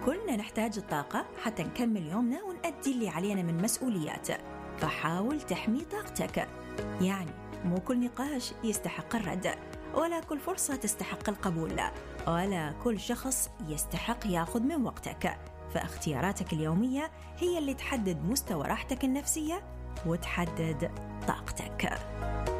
كلنا نحتاج الطاقة حتى نكمل يومنا ونأدي اللي علينا من مسؤوليات، فحاول تحمي طاقتك. يعني مو كل نقاش يستحق الرد، ولا كل فرصة تستحق القبول، ولا كل شخص يستحق ياخذ من وقتك. فاختياراتك اليومية هي اللي تحدد مستوى راحتك النفسية وتحدد طاقتك.